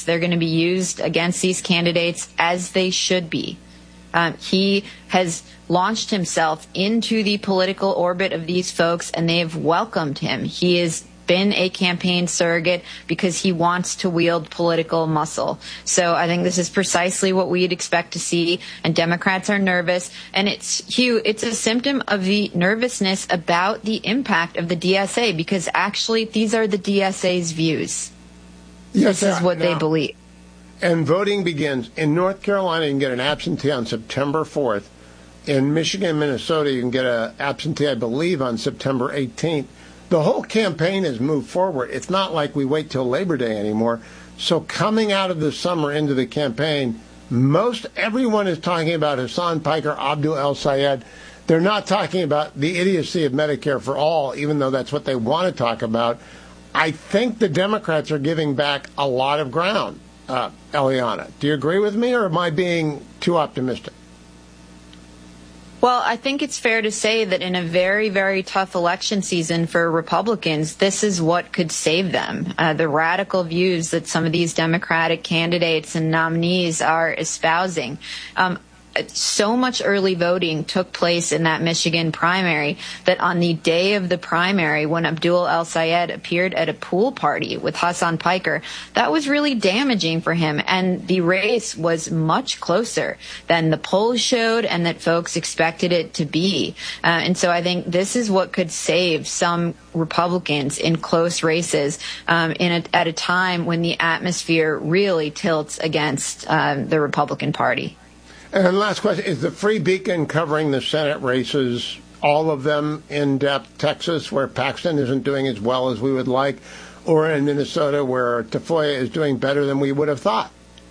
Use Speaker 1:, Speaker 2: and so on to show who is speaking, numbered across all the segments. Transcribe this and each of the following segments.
Speaker 1: They're going to be used against these candidates as they should be. He has launched himself into the political orbit of these folks, and they have welcomed him. He has been a campaign surrogate because he wants to wield political muscle. So I think this is precisely what we'd expect to see, and Democrats are nervous. And Hugh, it's a symptom of the nervousness about the impact of the DSA, because actually these are the DSA's views.
Speaker 2: Yes,
Speaker 1: this is what they believe.
Speaker 2: And voting begins. In North Carolina, you can get an absentee on September 4th. In Michigan and Minnesota, you can get an absentee, I believe, on September 18th. The whole campaign has moved forward. It's not like we wait till Labor Day anymore. So coming out of the summer into the campaign, everyone is talking about Hassan Piker, Abdul El-Sayed. They're not talking about the idiocy of Medicare for all, even though that's what they want to talk about. I think the Democrats are giving back a lot of ground, Eliana. Do you agree with me, or am I being too optimistic?
Speaker 1: Well, I think it's fair to say that in a very, very tough election season for Republicans, this is what could save them. The radical views that some of these Democratic candidates and nominees are espousing. So much early voting took place in that Michigan primary that on the day of the primary, when Abdul El-Sayed appeared at a pool party with Hassan Piker, that was really damaging for him. And the race was much closer than the polls showed and that folks expected it to be. And so I think this is what could save some Republicans in close races at a time when the atmosphere really tilts against the Republican Party.
Speaker 2: And last question, is the Free Beacon covering the Senate races, all of them in depth? Texas, where Paxton isn't doing as well as we would like, or in Minnesota, where Tafoya is doing better than we would have thought?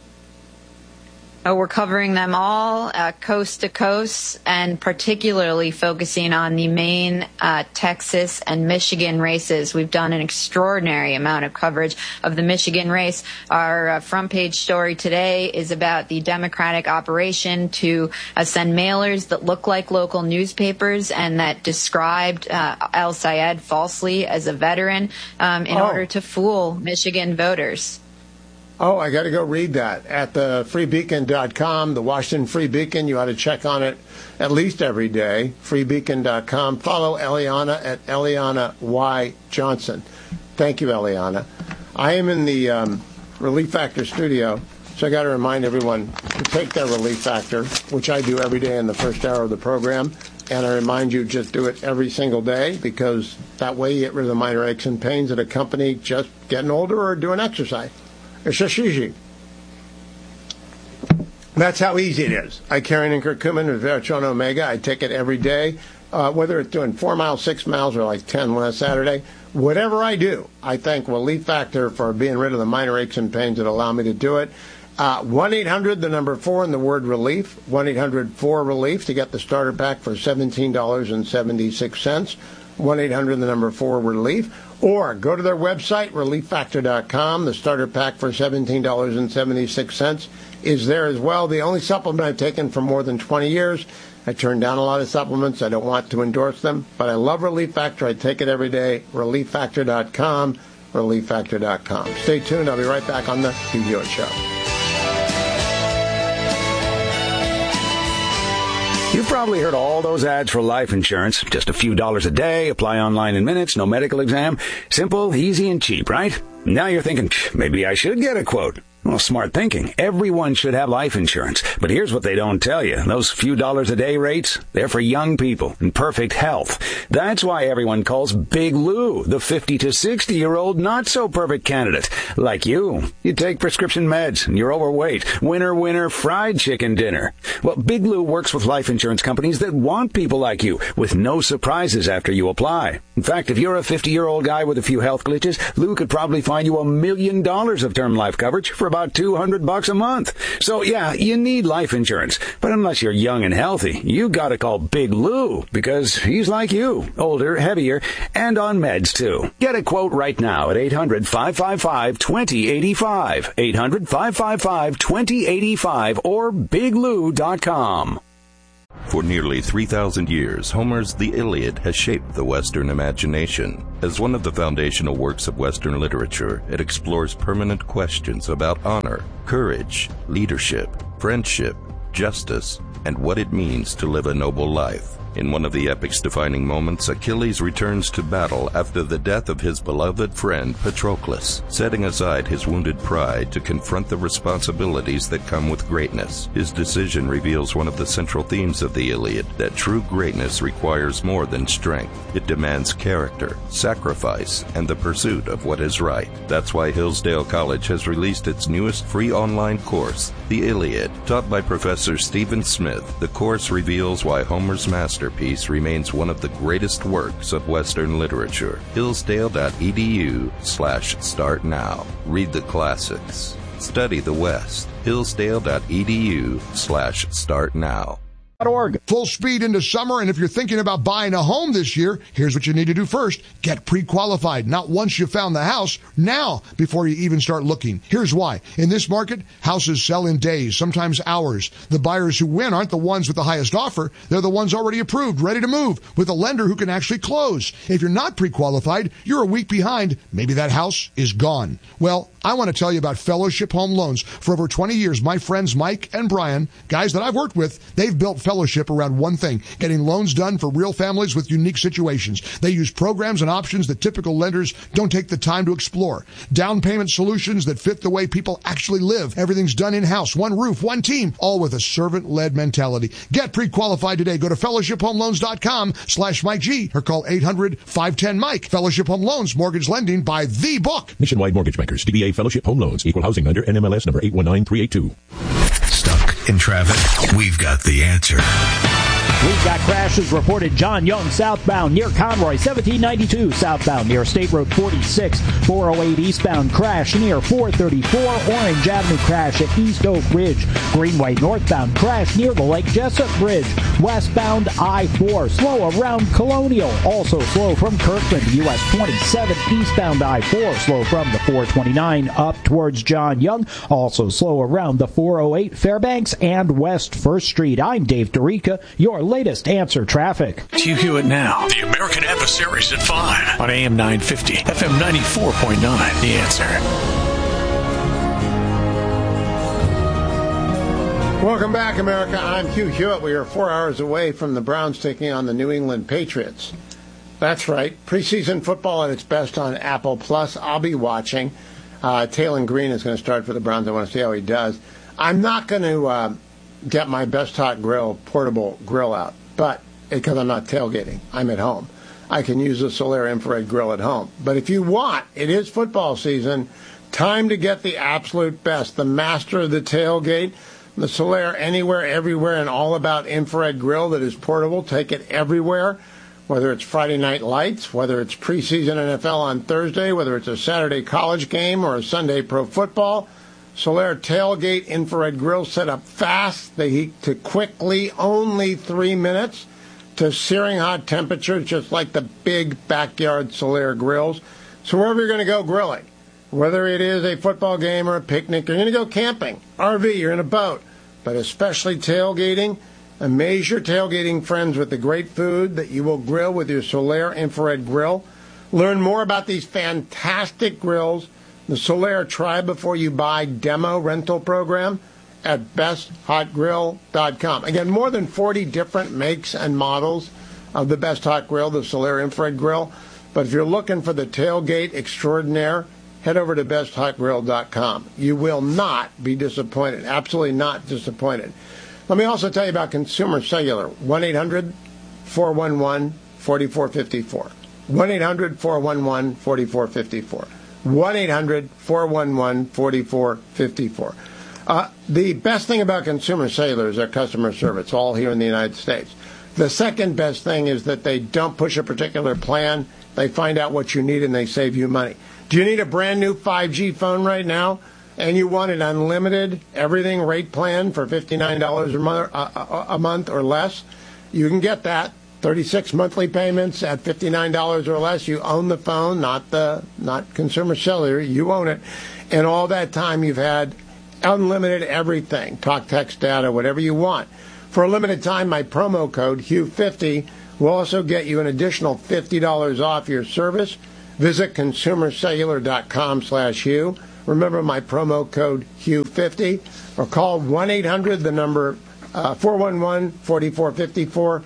Speaker 1: We're covering them all coast to coast, and particularly focusing on the Maine, Texas, and Michigan races. We've done an extraordinary amount of coverage of the Michigan race. Our front page story today is about the Democratic operation to send mailers that look like local newspapers and that described El-Sayed falsely as a veteran in order to fool Michigan voters.
Speaker 2: Oh, I got to go read that at the freebeacon.com, the Washington Free Beacon. You ought to check on it at least every day, freebeacon.com. Follow Eliana at Eliana Y. Johnson. Thank you, Eliana. I am in the Relief Factor studio, so I got to remind everyone to take their Relief Factor, which I do every day in the first hour of the program. And I remind you, just do it every single day, because that way you get rid of the minor aches and pains that accompany just getting older or doing exercise. It's just easy. That's how easy it is. I carry an curcumin with Veratron Omega. I take it every day, whether it's doing 4 miles, 6 miles, or like 10 last Saturday. Whatever I do, I thank Relief Factor for being rid of the minor aches and pains that allow me to do it. 1-800, the number 4, and the word relief. 1-800-4-RELIEF to get the starter pack for $17.76. 1-800, the number 4-RELIEF. Or go to their website, relieffactor.com. The starter pack for $17.76 is there as well. The only supplement I've taken for more than 20 years. I turn down a lot of supplements. I don't want to endorse them. But I love Relief Factor. I take it every day. Relieffactor.com. Relieffactor.com. Stay tuned. I'll be right back on the Hugh Hewitt Show.
Speaker 3: You've probably heard all those ads for life insurance. Just a few dollars a day, apply online in minutes, no medical exam. Simple, easy, and cheap, right? Now you're thinking, maybe I should get a quote. Well, smart thinking. Everyone should have life insurance. But here's what they don't tell you. Those few dollars a day rates, they're for young people in perfect health. That's why everyone calls Big Lou the 50 to 60-year-old not-so-perfect candidate. Like you. You take prescription meds and you're overweight. Winner, fried chicken dinner. Well, Big Lou works with life insurance companies that want people like you with no surprises after you apply. In fact, if you're a 50-year-old guy with a few health glitches, Lou could probably find you $1 million of term life coverage for about $200 a month. So yeah, you need life insurance. But unless you're young and healthy, you gotta call Big Lou, because he's like you, older, heavier, and on meds too. Get a quote right now at 800-555-2085. 800-555-2085 or biglou.com.
Speaker 4: For nearly 3,000 years, Homer's The Iliad has shaped the Western imagination. As one of the foundational works of Western literature, it explores permanent questions about honor, courage, leadership, friendship, justice, and what it means to live a noble life. In one of the epic's defining moments, Achilles returns to battle after the death of his beloved friend Patroclus, setting aside his wounded pride to confront the responsibilities that come with greatness. His decision reveals one of the central themes of the Iliad, that true greatness requires more than strength. It demands character, sacrifice, and the pursuit of what is right. That's why Hillsdale College has released its newest free online course, The Iliad. Taught by Professor Stephen Smith, the course reveals why Homer's masterpiece remains one of the greatest works of Western literature. Hillsdale.edu/start now. Read the classics. Study the West. Hillsdale.edu/start now.
Speaker 5: Full speed into summer, and if you're thinking about buying a home this year, here's what you need to do first. Get pre-qualified. Not once you found the house, now before you even start looking. Here's why. In this market, houses sell in days, sometimes hours. The buyers who win aren't the ones with the highest offer. They're the ones already approved, ready to move, with a lender who can actually close. If you're not pre-qualified, you're a week behind. Maybe that house is gone. Well, I want to tell you about Fellowship Home Loans. For over 20 years, my friends Mike and Brian, guys that I've worked with, they've built Fellowship around one thing, getting loans done for real families with unique situations. They use programs and options that typical lenders don't take the time to explore. Down payment solutions that fit the way people actually live. Everything's done in-house, one roof, one team, all with a servant-led mentality. Get pre-qualified today. Go to fellowshiphomeloans.com/Mike G or call 800-510-MIKE. Fellowship Home Loans, mortgage lending by the book.
Speaker 6: Nationwide Mortgage Bankers, DBA Fellowship Home Loans, Equal Housing Lender, NMLS number 819382.
Speaker 7: Stuck in traffic? We've got the answer.
Speaker 8: We've got crashes reported John Young southbound near Conroy, 1792 southbound near State Road 46, 408 eastbound crash near 434, Orange Avenue crash at East Oak Ridge, Greenway northbound crash near the Lake Jessup Bridge, westbound I-4 slow around Colonial, also slow from Kirkland to US 27, eastbound I-4 slow from the 429 up towards John Young, also slow around the 408 Fairbanks and West 1st Street. I'm Dave Dorica, your latest Answer Traffic.
Speaker 7: Hugh Hewitt Now. The American Adversaries at 5 on AM 950, FM 94.9. The Answer.
Speaker 2: Welcome back, America. I'm Hugh Hewitt. We are 4 hours away from the Browns taking on the New England Patriots. That's right. Preseason football at its best on Apple Plus. I'll be watching. Taylor Green is going to start for the Browns. I want to see how he does. I'm not going to get my Best Hot Grill portable grill out, but because I'm not tailgating, I'm at home. I can use the Solaire infrared grill at home. But if you want, it is football season, time to get the absolute best, the master of the tailgate, the Solaire Anywhere, Everywhere, and All About infrared grill that is portable. Take it everywhere, whether it's Friday Night Lights, whether it's preseason NFL on Thursday, whether it's a Saturday college game or a Sunday pro football. Solaire Tailgate infrared grill set up fast. They heat to quickly, only 3 minutes, to searing hot temperatures, just like the big backyard Solaire grills. So wherever you're going to go grilling, whether it is a football game or a picnic, you're going to go camping, RV, you're in a boat, but especially tailgating, amaze your tailgating friends with the great food that you will grill with your Solaire infrared grill. Learn more about these fantastic grills, the Solaire Try Before You Buy demo rental program at besthotgrill.com. Again, more than 40 different makes and models of the Best Hot Grill, the Solaire infrared grill. But if you're looking for the tailgate extraordinaire, head over to besthotgrill.com. You will not be disappointed. Absolutely not disappointed. Let me also tell you about Consumer Cellular, 1-800-411-4454. 1-800-411-4454. 1-800-411-4454. The best thing about Consumer Cellular is their customer service, all here in the United States. The second best thing is that they don't push a particular plan. They find out what you need and they save you money. Do you need a brand new 5G phone right now and you want an unlimited everything rate plan for $59 a month or less? You can get that. 36 monthly payments at $59 or less. You own the phone, not Consumer Cellular. You own it. And all that time you've had unlimited everything, talk, text, data, whatever you want, For a limited time, my promo code, HUGH50, will also get you an additional $50 off your service. Visit consumercellular.com/Hugh. Remember my promo code, HUGH50, or call 1-800, the number 411-4454,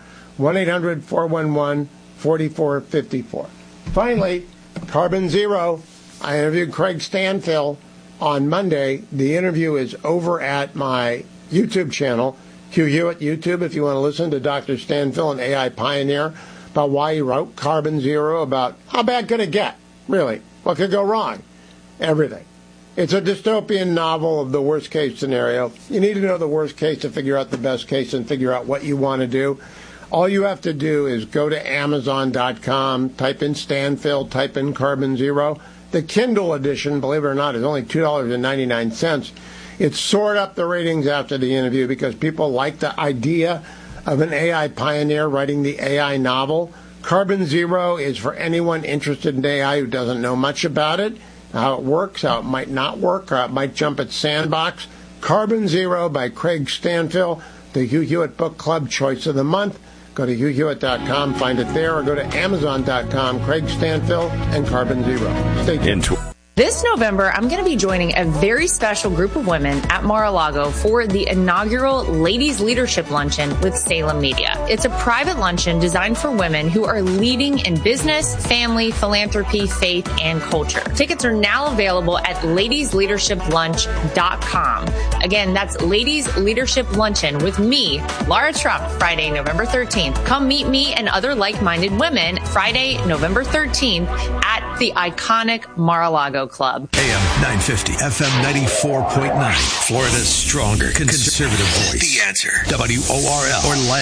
Speaker 2: 1-800-411-4454. Finally, Carbon Zero. I interviewed Craig Stanfill on Monday. The interview is over at my YouTube channel, Hugh Hewitt YouTube, if you want to listen to Dr. Stanfill, an AI pioneer, about why he wrote Carbon Zero, about how bad could it get, really? What could go wrong? Everything. It's a dystopian novel of the worst-case scenario. You need to know the worst case to figure out the best case and figure out what you want to do. All you have to do is go to Amazon.com, type in Stanfill, type in Carbon Zero. The Kindle edition, believe it or not, is only $2.99. It soared up the ratings after the interview because people like the idea of an AI pioneer writing the AI novel. Carbon Zero is for anyone interested in AI who doesn't know much about it, how it works, how it might not work, how it might jump its sandbox. Carbon Zero by Craig Stanfill, the Hugh Hewitt Book Club Choice of the Month. Go to HughHewitt.com, find it there, or go to Amazon.com, Craig Stanfill, and Carbon Zero. Stay tuned.
Speaker 9: This November, I'm going to be joining a very special group of women at Mar-a-Lago for the inaugural Ladies Leadership Luncheon with Salem Media. It's a private luncheon designed for women who are leading in business, family, philanthropy, faith, and culture. Tickets are now available at ladiesleadershiplunch.com. Again, that's Ladies Leadership Luncheon with me, Laura Trump, Friday, November 13th. Come meet me and other like-minded women Friday, November 13th at the iconic Mar-a-Lago Club.
Speaker 10: AM 950, FM 94.9. Florida's stronger conservative voice. The Answer. WORL.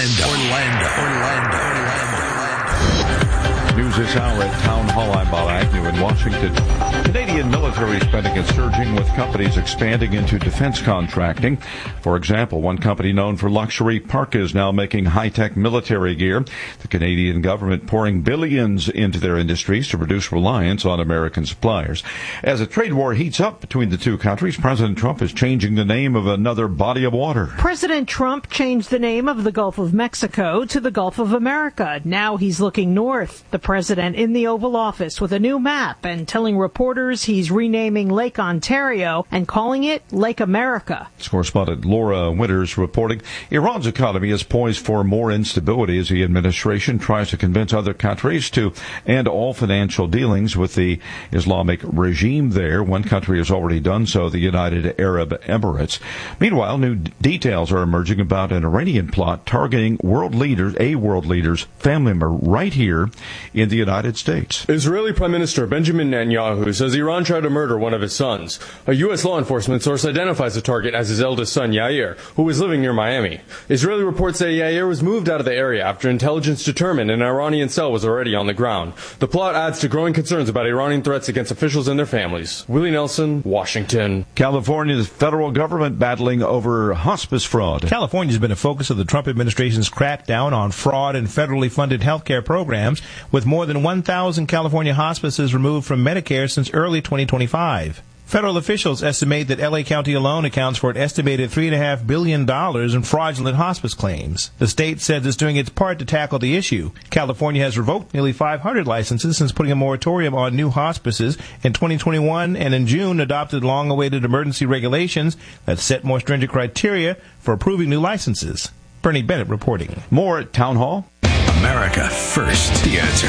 Speaker 10: Orlando.
Speaker 11: News this hour at Town Hall. I'm Bob Agnew in Washington. Canadian military spending is surging with companies expanding into defense contracting. For example, one company known for luxury parkas now making high-tech military gear. The Canadian government pouring billions into their industries to reduce reliance on American suppliers. As a trade war heats up between the two countries, President Trump is changing the name of another body of water.
Speaker 12: President Trump changed the name of the Gulf of Mexico to the Gulf of America. Now he's looking north. The president in the Oval Office with a new map and telling reporters he's renaming Lake Ontario and calling it Lake America.
Speaker 11: Correspondent Laura Winters reporting Iran's economy is poised for more instability as the administration tries to convince other countries to end all financial dealings with the Islamic regime there. One country has already done so, the United Arab Emirates. Meanwhile, new details are emerging about an Iranian plot targeting world leader's family member right here in the United States.
Speaker 13: Israeli Prime Minister Benjamin Netanyahu says Iran tried to murder one of his sons. A U.S. law enforcement source identifies the target as his eldest son, Yair, who was living near Miami. Israeli reports say Yair was moved out of the area after intelligence determined an Iranian cell was already on the ground. The plot adds to growing concerns about Iranian threats against officials and their families. Willie Nelson, Washington.
Speaker 11: California's federal government battling over hospice fraud.
Speaker 14: California's been a focus of the Trump administration's crackdown on fraud in federally funded healthcare programs, with more than 1,000 California hospices removed from Medicare since early 2025. Federal officials estimate that L.A. County alone accounts for an estimated $3.5 billion in fraudulent hospice claims. The state says it's doing its part to tackle the issue. California has revoked nearly 500 licenses since putting a moratorium on new hospices in 2021, and in June adopted long-awaited emergency regulations that set more stringent criteria for approving new licenses. Bernie Bennett reporting.
Speaker 11: More at Town Hall.
Speaker 10: America First. The Answer.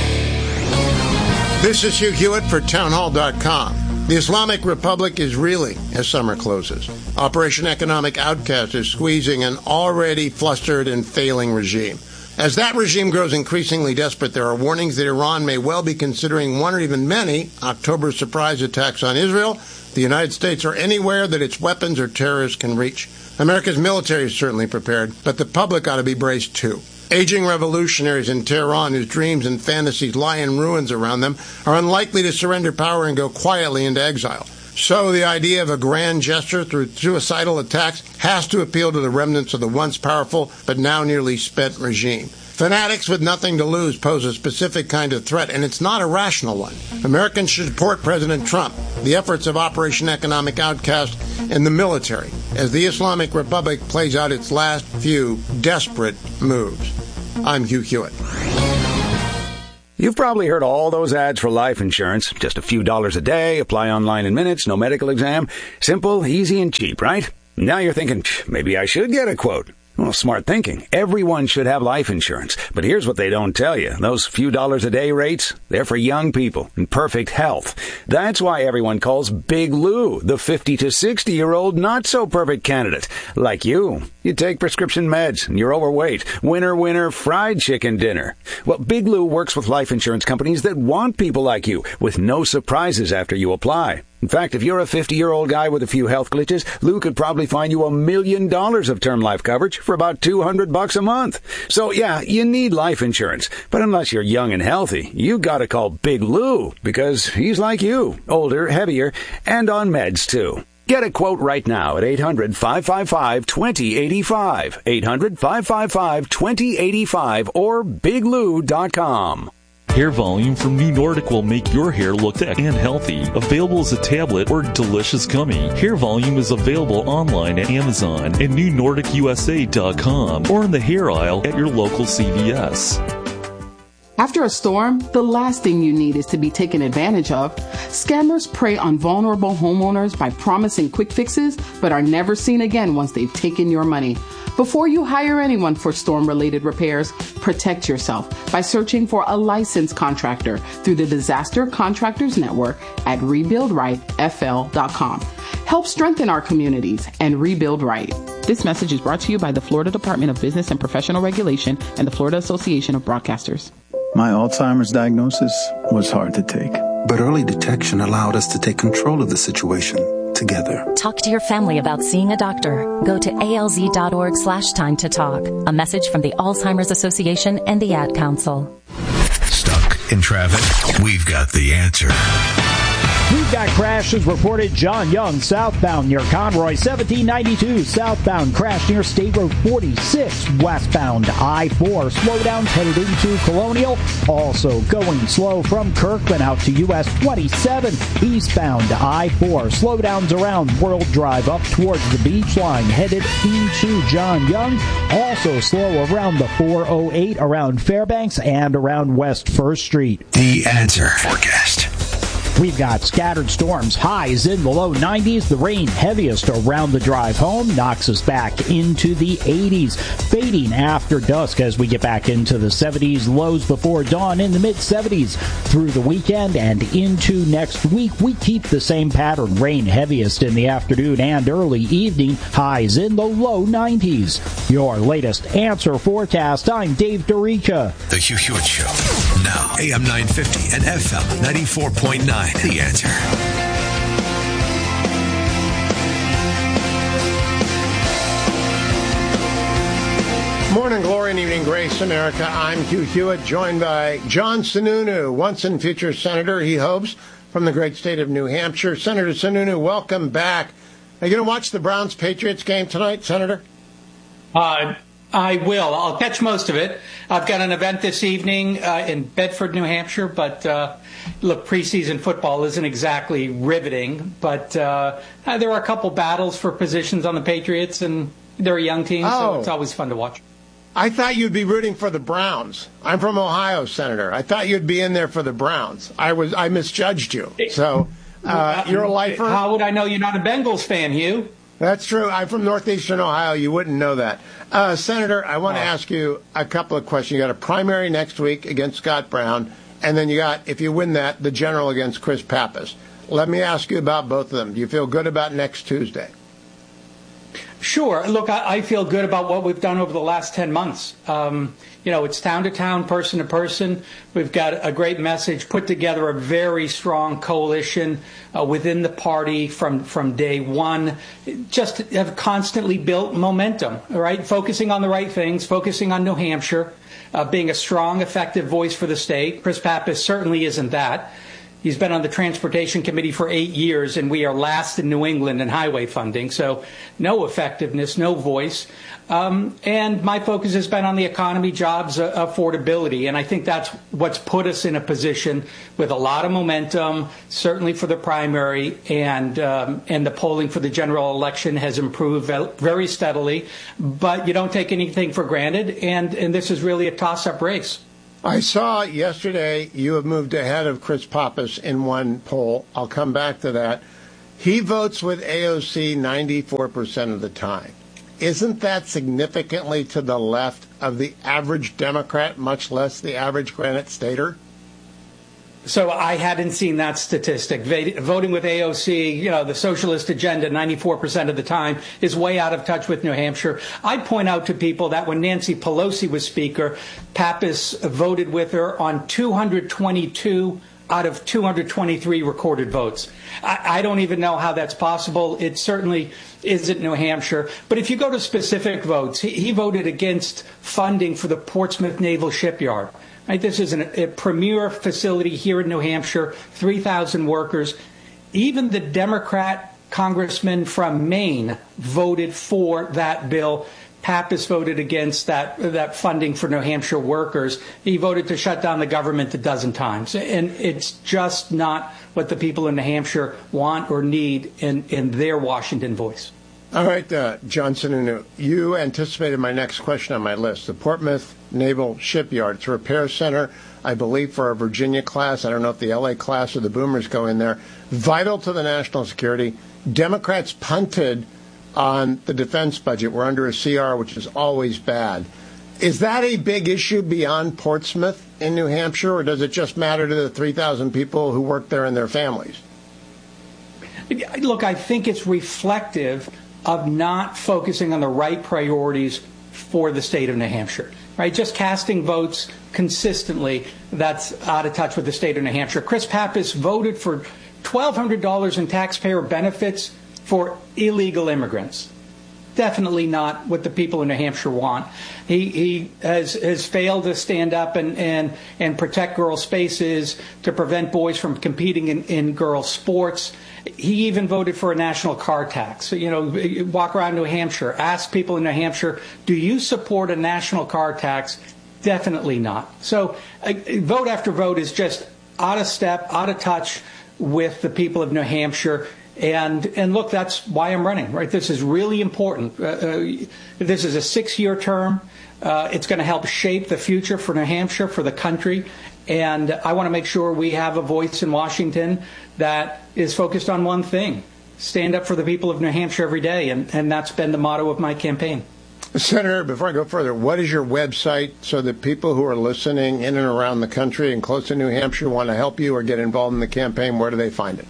Speaker 2: This is Hugh Hewitt for townhall.com. The Islamic Republic is reeling as summer closes. Operation Economic Outcast is squeezing an already flustered and failing regime. As that regime grows increasingly desperate, there are warnings that Iran may well be considering one or even many October surprise attacks on Israel, the United States, or anywhere that its weapons or terrorists can reach. America's military is certainly prepared, but the public ought to be braced too. Aging revolutionaries in Tehran whose dreams and fantasies lie in ruins around them are unlikely to surrender power and go quietly into exile. So the idea of a grand gesture through suicidal attacks has to appeal to the remnants of the once powerful but now nearly spent regime. Fanatics with nothing to lose pose a specific kind of threat, and it's not a rational one. Americans should support President Trump, the efforts of Operation Economic Outcast, and the military as the Islamic Republic plays out its last few desperate moves. I'm Hugh Hewitt.
Speaker 3: You've probably heard all those ads for life insurance. Just a few dollars a day, apply online in minutes, no medical exam. Simple, easy, and cheap, right? Now you're thinking, maybe I should get a quote. Well, smart thinking. Everyone should have life insurance. But here's what they don't tell you. Those few dollars a day rates, they're for young people in perfect health. That's why everyone calls Big Lou the 50 to 60-year-old not-so-perfect candidate. Like you. You take prescription meds, and you're overweight. Winner, winner, fried chicken dinner. Well, Big Lou works with life insurance companies that want people like you, with no surprises after you apply. In fact, if you're a 50-year-old guy with a few health glitches, Lou could probably find you $1 million of term life coverage for about $200 a month. So yeah, you need life insurance. But unless you're young and healthy, you gotta call Big Lou, because he's like you, older, heavier, and on meds too. Get a quote right now at 800-555-2085, 800-555-2085, or biglou.com.
Speaker 15: Hair volume from New Nordic will make your hair look thick and healthy. Available as a tablet or delicious gummy. Hair volume is available online at Amazon and NewNordicUSA.com or in the hair aisle at your local CVS.
Speaker 16: After a storm, the last thing you need is to be taken advantage of. Scammers prey on vulnerable homeowners by promising quick fixes, but are never seen again once they've taken your money. Before you hire anyone for storm-related repairs, protect yourself by searching for a licensed contractor through the Disaster Contractors Network at RebuildRightFL.com. Help strengthen our communities and rebuild right. This message is brought to you by the Florida Department of Business and Professional Regulation and the Florida Association of Broadcasters.
Speaker 17: My Alzheimer's diagnosis was hard to take, but early detection allowed us to take control of the situation together.
Speaker 18: Talk to your family about seeing a doctor. Go to alz.org/time to talk. A message from the Alzheimer's Association and the Ad Council.
Speaker 10: Stuck in traffic? We've got the answer.
Speaker 8: We've got crashes reported John Young southbound near Conroy, 1792 southbound crash near State Road 46 westbound I-4 slowdowns headed into Colonial, also going slow from Kirkland out to US 27 eastbound I-4 slowdowns around World Drive up towards the beach line headed into John Young, also slow around the 408 around Fairbanks and around West 1st Street.
Speaker 10: The Answer Forecast.
Speaker 8: We've got scattered storms, highs in the low 90s. The rain heaviest around the drive home knocks us back into the 80s, fading after dusk as we get back into the 70s. Lows before dawn in the mid-70s through the weekend and into next week. We keep the same pattern. Rain heaviest in the afternoon and early evening. Highs in the low 90s. Your latest Answer forecast. I'm Dave Dorica.
Speaker 10: The Hugh Hewitt Show. Now, AM 950 and FM 94.9. The Answer.
Speaker 2: Morning glory and evening grace, America. I'm Hugh Hewitt, joined by John Sununu, once and future senator, he hopes, from the great state of New Hampshire. Senator Sununu, welcome back. Are you going to watch the Browns-Patriots game tonight, Senator?
Speaker 19: I will. I'll catch most of it. I've got an event this evening in Bedford, New Hampshire, but look, preseason football isn't exactly riveting, but there are a couple battles for positions on the Patriots, and they're a young team, so it's always fun to watch.
Speaker 2: I thought you'd be rooting for the Browns. I'm from Ohio, Senator. I thought you'd be in there for the Browns. I misjudged you. So you're a lifer?
Speaker 19: How would I know you're not a Bengals fan, Hugh?
Speaker 2: That's true. I'm from northeastern Ohio. You wouldn't know that. Senator, I want to ask you a couple of questions. You got a primary next week against Scott Brown, and then you got, if you win that, the general against Chris Pappas. Let me ask you about both of them. Do you feel good about next Tuesday?
Speaker 19: Sure. Look, I feel good about what we've done over the last 10 months. It's town to town, person to person. We've got a great message, put together a very strong coalition within the party from day one. Just have constantly built momentum, all right? Focusing on the right things, focusing on New Hampshire, being a strong, effective voice for the state. Chris Pappas certainly isn't that. He's been on the Transportation Committee for 8 years, and we are last in New England in highway funding. So no effectiveness, no voice. And my focus has been on the economy, jobs, affordability. And I think that's what's put us in a position with a lot of momentum, certainly for the primary, and the polling for the general election has improved very steadily. But you don't take anything for granted, and this is really a toss-up race.
Speaker 2: I saw yesterday you have moved ahead of Chris Pappas in one poll. I'll come back to that. He votes with AOC 94% of the time. Isn't that significantly to the left of the average Democrat, much less the average Granite Stater?
Speaker 19: So I hadn't seen that statistic. Voting with AOC, the socialist agenda, 94% of the time, is way out of touch with New Hampshire. I'd point out to people that when Nancy Pelosi was Speaker, Pappas voted with her on 222 out of 223 recorded votes. I don't even know how that's possible. It certainly isn't New Hampshire. But if you go to specific votes, he voted against funding for the Portsmouth Naval Shipyard. Right, this is a premier facility here in New Hampshire, 3,000 workers. Even the Democrat congressman from Maine voted for that bill. Pappas voted against that funding for New Hampshire workers. He voted to shut down the government a dozen times. And it's just not what the people in New Hampshire want or need in their Washington voice.
Speaker 2: All right, John Sununu, you anticipated my next question on my list. The Portsmouth Naval Shipyard. It's a repair center, I believe, for a Virginia class. I don't know if the LA class or the boomers go in there. Vital to the national security. Democrats punted on the defense budget. We're under a CR, which is always bad. Is that a big issue beyond Portsmouth in New Hampshire, or does it just matter to the 3,000 people who work there and their families?
Speaker 19: Look, I think it's reflective of not focusing on the right priorities for the state of New Hampshire. Right, just casting votes consistently, that's out of touch with the state of New Hampshire. Chris Pappas voted for $1,200 in taxpayer benefits for illegal immigrants. Definitely not what the people in New Hampshire want. He has failed to stand up and protect girls' spaces, to prevent boys from competing in girls' sports. He even voted for a national car tax. Walk around New Hampshire, ask people in New Hampshire, do you support a national car tax? Definitely not. So vote after vote is just out of step, out of touch with the people of New Hampshire. And look, that's why I'm running, right? This is really important. This is a 6-year term. It's going to help shape the future for New Hampshire, for the country. And I want to make sure we have a voice in Washington that is focused on one thing: stand up for the people of New Hampshire every day. And that's been the motto of my campaign.
Speaker 2: Senator, before I go further, what is your website so that people who are listening in and around the country and close to New Hampshire want to help you or get involved in the campaign? Where do they find it?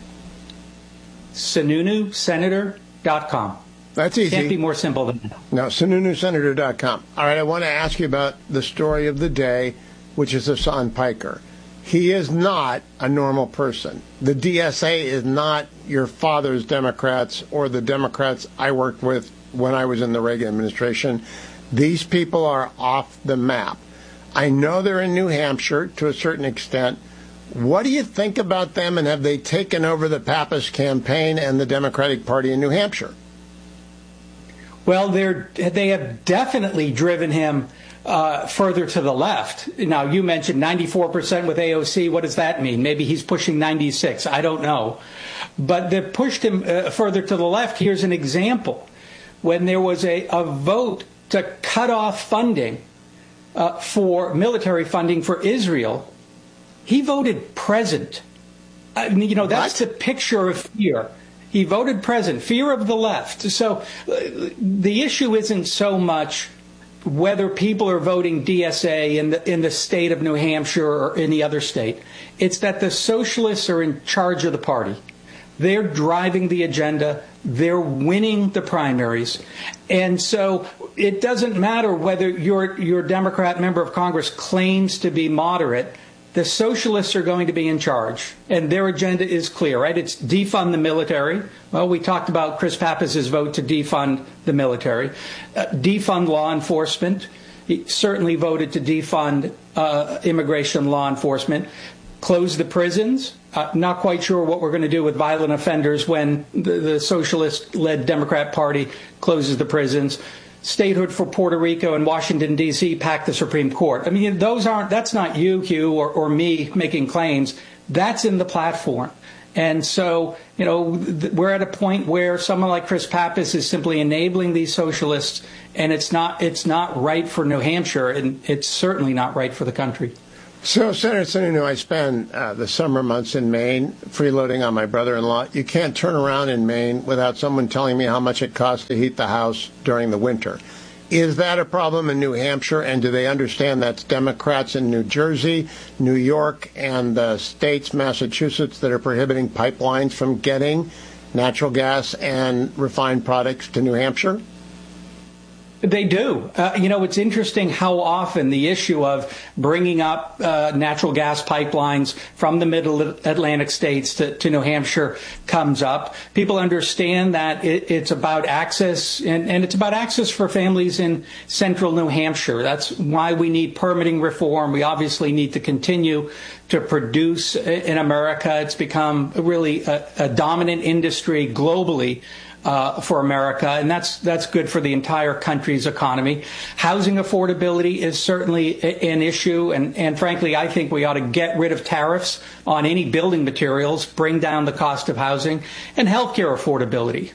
Speaker 19: SununuSenator.com.
Speaker 2: That's easy.
Speaker 19: Can't be more simple than that.
Speaker 2: No, SununuSenator.com. All right, I want to ask you about the story of the day, which is Hassan Piker. He is not a normal person. The DSA is not your father's Democrats or the Democrats I worked with when I was in the Reagan administration. These people are off the map. I know they're in New Hampshire to a certain extent. What do you think about them, and have they taken over the Pappas campaign and the Democratic Party in New Hampshire?
Speaker 19: Well, they have definitely driven him further to the left. Now, you mentioned 94% with AOC. What does that mean? Maybe he's pushing 96. I don't know. But they've pushed him further to the left. Here's an example. When there was a vote to cut off funding for military funding for Israel, he voted present. That's the picture of fear. He voted present, fear of the left. So the issue isn't so much whether people are voting DSA in the state of New Hampshire or any other state. It's that the socialists are in charge of the party. They're driving the agenda. They're winning the primaries. And so it doesn't matter whether your Democrat member of Congress claims to be moderate. The socialists are going to be in charge, and their agenda is clear, right? It's defund the military. Well, we talked about Chris Pappas's vote to defund the military. Defund law enforcement. He certainly voted to defund immigration law enforcement. close the prisons. Not quite sure what we're going to do with violent offenders when the socialist-led Democrat Party closes the prisons. Statehood for Puerto Rico and Washington, D.C. pack the Supreme Court. I mean, that's not you, Hugh, or me making claims. That's in the platform. And so, we're at a point where someone like Chris Pappas is simply enabling these socialists, and it's not right for New Hampshire, and it's certainly not right for the country.
Speaker 2: So, Senator Sununu, I spend the summer months in Maine freeloading on my brother-in-law. You can't turn around in Maine without someone telling me how much it costs to heat the house during the winter. Is that a problem in New Hampshire, and do they understand that's Democrats in New Jersey, New York, and the states, Massachusetts, that are prohibiting pipelines from getting natural gas and refined products to New Hampshire?
Speaker 19: They do. It's interesting how often the issue of bringing up natural gas pipelines from the middle Atlantic states to New Hampshire comes up. People understand that it's about access, and it's about access for families in central New Hampshire. That's why we need permitting reform. We obviously need to continue to produce in America. It's become really a dominant industry globally for America, and that's good for the entire country's economy. Housing affordability is certainly an issue, and frankly, I think we ought to get rid of tariffs on any building materials, bring down the cost of housing, and healthcare affordability.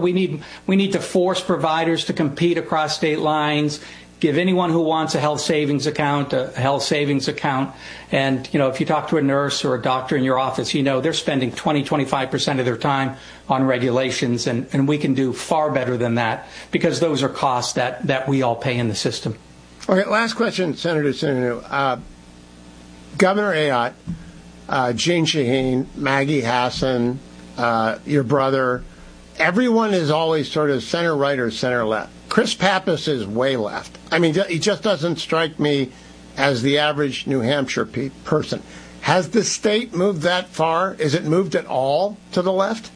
Speaker 19: We need to force providers to compete across state lines. Give anyone who wants a health savings account a health savings account. And, if you talk to a nurse or a doctor in your office, they're spending 20-25% of their time on regulations. And we can do far better than that, because those are costs that we all pay in the system.
Speaker 2: Okay, last question, Senator Sununu. Governor Ayotte, Jeanne Shaheen, Maggie Hassan, your brother, everyone is always sort of center right or center left. Chris Pappas is way left. I mean, he just doesn't strike me as the average New Hampshire person. Has the state moved that far? Is it moved at all to the left?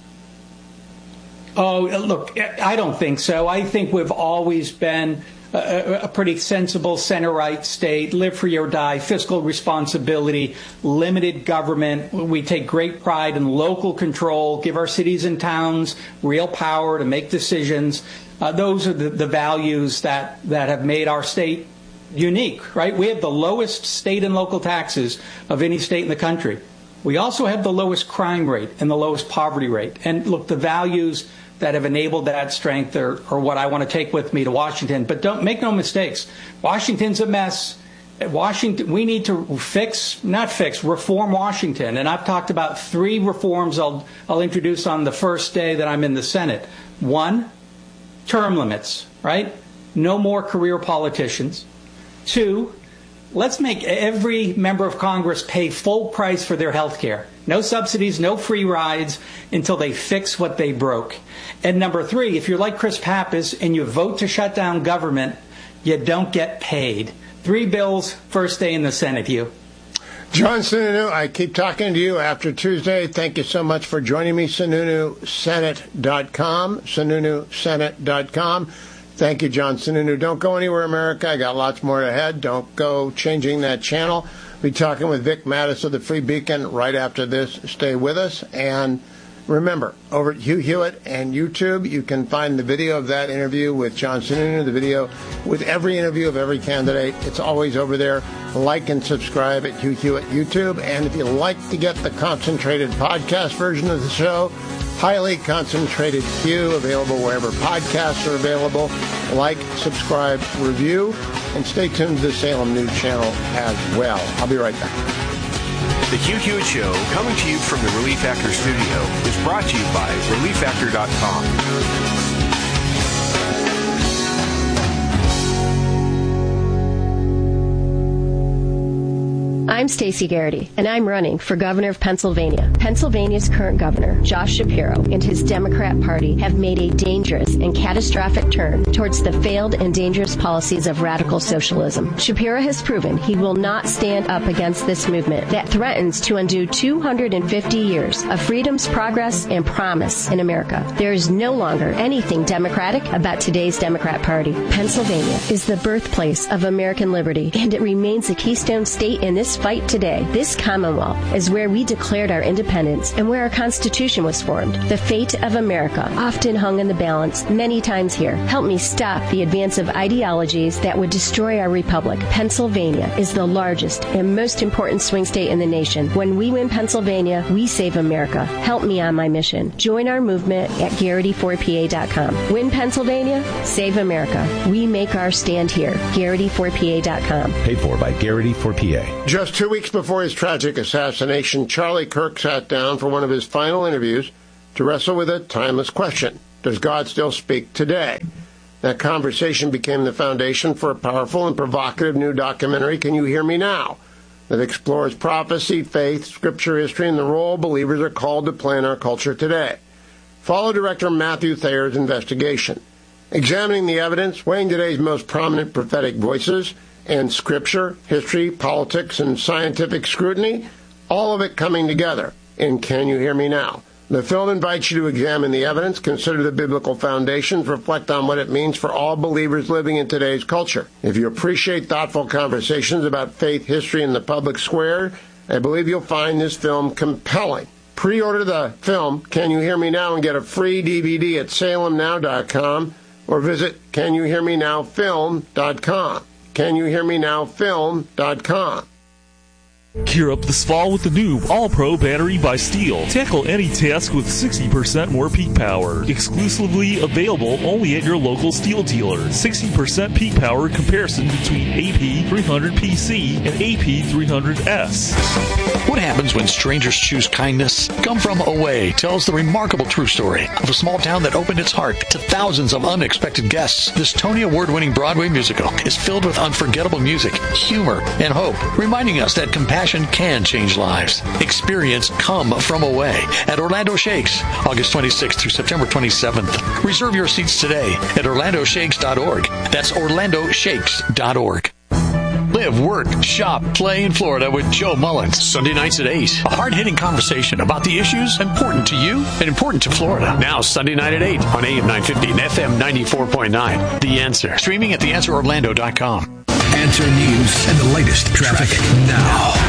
Speaker 19: Oh, look, I don't think so. I think we've always been a pretty sensible center-right state, live free or die, fiscal responsibility, limited government. We take great pride in local control, give our cities and towns real power to make decisions. Those are the values that have made our state unique, right? We have the lowest state and local taxes of any state in the country. We also have the lowest crime rate and the lowest poverty rate. And look, the values that have enabled that strength are what I want to take with me to Washington. But don't make no mistakes. Washington's a mess. Washington, we need to reform Washington. And I've talked about 3 reforms I'll introduce on the first day that I'm in the Senate. 1, term limits, right? No more career politicians. 2, let's make every member of Congress pay full price for their health care. No subsidies, no free rides until they fix what they broke. And number 3, if you're like Chris Pappas and you vote to shut down government, you don't get paid. 3 bills, first day in the Senate, Hugh.
Speaker 2: John Sununu, I keep talking to you after Tuesday. Thank you so much for joining me. SununuSenate.com. SununuSenate.com. Thank you, John Sununu. Don't go anywhere, America. I got lots more ahead. Don't go changing that channel. Be talking with Vic Mattis of the Free Beacon right after this. Stay with us. And remember, over at Hugh Hewitt and YouTube, you can find the video of that interview with John Sununu, the video with every interview of every candidate. It's always over there. Like and subscribe at Hugh Hewitt YouTube. And if you'd like to get the concentrated podcast version of the show, Highly Concentrated Hugh, available wherever podcasts are available. Like, subscribe, review, and stay tuned to the Salem News Channel as well. I'll be right back.
Speaker 20: The Hugh Hewitt Show, coming to you from the Relief Factor studio, is brought to you by ReliefFactor.com.
Speaker 21: I'm Stacey Garrity, and I'm running for governor of Pennsylvania. Pennsylvania's current governor, Josh Shapiro, and his Democrat Party have made a dangerous and catastrophic turn towards the failed and dangerous policies of radical socialism. Shapiro has proven he will not stand up against this movement that threatens to undo 250 years of freedom's progress and promise in America. There is no longer anything democratic about today's Democrat Party. Pennsylvania is the birthplace of American liberty, and it remains a keystone state in this fight fight today. This Commonwealth is where we declared our independence and where our Constitution was formed. The fate of America often hung in the balance many times here. Help me stop the advance of ideologies that would destroy our republic. Pennsylvania is the largest and most important swing state in the nation. When we win Pennsylvania, we save America. Help me on my mission. Join our movement at Garrity4PA.com. Win Pennsylvania, save America. We make our stand here. Garrity4PA.com.
Speaker 6: Paid for by Garrity4PA.
Speaker 2: Just 2 weeks before his tragic assassination, Charlie Kirk sat down for one of his final interviews to wrestle with a timeless question. Does God still speak today? That conversation became the foundation for a powerful and provocative new documentary, Can You Hear Me Now?, that explores prophecy, faith, scripture, history, and the role believers are called to play in our culture today. Follow director Matthew Thayer's investigation, examining the evidence, weighing today's most prominent prophetic voices, and scripture, history, politics, and scientific scrutiny, all of it coming together in Can You Hear Me Now? The film invites you to examine the evidence, consider the biblical foundations, reflect on what it means for all believers living in today's culture. If you appreciate thoughtful conversations about faith, history, and the public square, I believe you'll find this film compelling. Pre-order the film, Can You Hear Me Now?, and get a free DVD at salemnow.com or visit CanYouHearMeNowFilm.com. CanYouHearMeNowFilm.com.
Speaker 15: Gear up this fall with the new All-Pro battery by Steel. Tackle any task with 60% more peak power. Exclusively available only at your local Steel dealer. 60% peak power comparison between AP300PC and AP300S.
Speaker 1: What happens when strangers choose kindness? Come From Away tells the remarkable true story of a small town that opened its heart to thousands of unexpected guests. This Tony Award-winning Broadway musical is filled with unforgettable music, humor, and hope, reminding us that compassion can change lives. Experience Come From Away at Orlando Shakes, August 26th through September 27th. Reserve your seats today at orlandoshakes.org. That's orlandoshakes.org. Live, work, shop, play in Florida with Joe Mullins. Sunday nights at 8. A hard-hitting conversation about the issues important to you and important to Florida. Now, Sunday night at 8 on AM 950 and FM 94.9. The Answer. Streaming at theanswerorlando.com.
Speaker 10: Answer News and the latest traffic now.